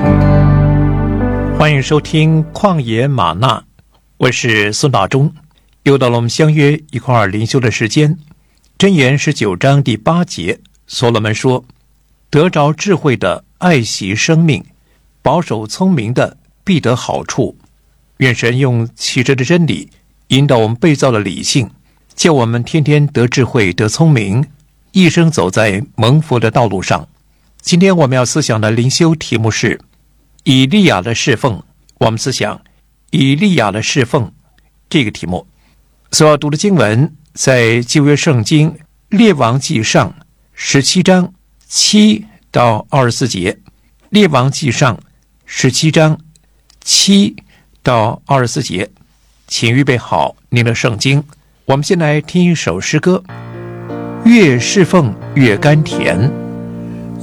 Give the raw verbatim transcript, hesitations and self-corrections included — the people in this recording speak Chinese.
欢迎收听旷野吗哪，我是孙大中。又到了我们相约一块儿灵修的时间。箴言十九章第八节，所罗门说：得着智慧的爱惜生命，保守聪明的必得好处。愿神用奇珍的真理引导我们被造的理性，叫我们天天得智慧得聪明，一生走在蒙福的道路上。今天我们要思想的灵修题目是以利亚的侍奉。我们思想以利亚的侍奉这个题目。所要读的经文在旧约圣经列王记上十七章七到二十四节。列王记上十七章七到二十四节，请预备好您的圣经。我们先来听一首诗歌，越侍奉越甘甜。